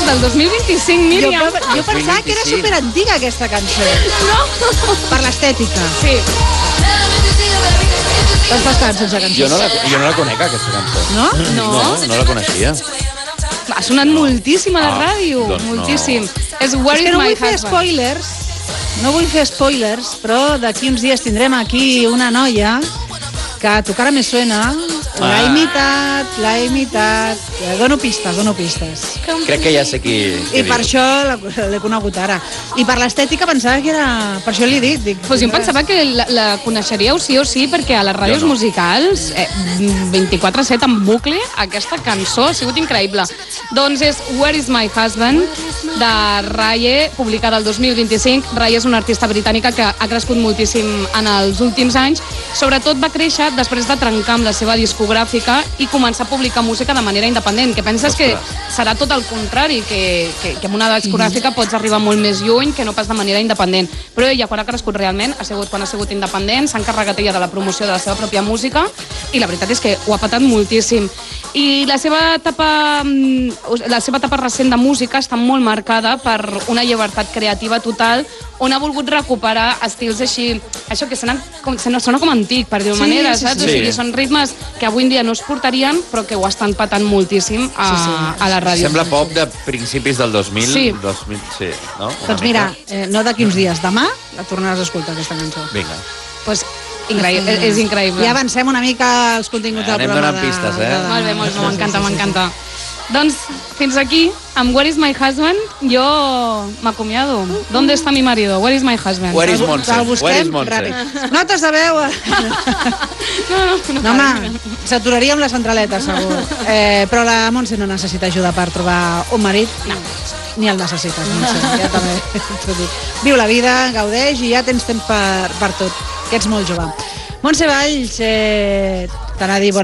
artistes del 2025, Míriam. Jo pensava que era superantiga aquesta cançó. No. Per l'estètica. Sí. Doncs bastant sense cançó. Jo no la conec, aquesta cançó. No? No la coneixia. Ha sonat moltíssim a la ràdio, doncs no. moltíssim. És Where És que is no my vull fer husband? spoilers, però d'aquí uns dies tindrem aquí una noia que a tu cara me suena, l'ha imitat. Dono pistes. Crec que ja sé qui I per això l'he conegut ara. I per l'estètica pensava que era... Per això l'he dit. Dic, Pues jo em pensava que la coneixeríeu sí o sí, perquè a les ràdios musicals 24/7 en bucle aquesta cançó ha sigut increïble. Doncs és Where is my husband, de Raye, publicada el 2025. Raye és una artista britànica que ha crescut moltíssim en els últims anys. Sobretot va créixer després de trencar amb la seva discogràfica i començar a publicar música de manera independent, que penses que serà tot el contrari, que amb una discogràfica pots arribar molt més lluny que no pas de manera independent. Però ella, quan ha crescut realment, ha sigut quan ha sigut independent, s'ha encarregat ella de la promoció de la seva pròpia música i la veritat és que ho ha patat moltíssim. I la seva etapa recent de música està molt marcada per una llibertat creativa total, on ha volgut recuperar estils així, això que sona com antic, per dir-ho manera, saps? Sí. O sigui, són ritmes que avui en dia no es portarien, però que ho estan patant moltíssim a la ràdio. Sembla pop de principis del 2000. Sí. 2000, sí, no? Doncs mira, no d'aquí uns dies, demà la tornaràs a escoltar, aquesta cançó. Vinga. Pues, és increïble. Ja avancem una mica els continguts del Anem programa. donant pistes, Molt bé, m'encanta, m'encanta. Doncs fins aquí, amb Where is my husband, jo m'acomiado. ¿Dónde está mi marido? Where is my husband? Where is Montse? El busquem Where is Montse? ràpid. Notes de veu. No, home, s'aturaria amb la centraleta, segur. Però la Montse no necessita ajuda per trobar un marit. No. Ni el necessites, Montse. Ja també t'ho dic. Viu la vida, gaudeix i ja tens temps per tot, que ets molt jove. Montse Valls, t'anava a dir bona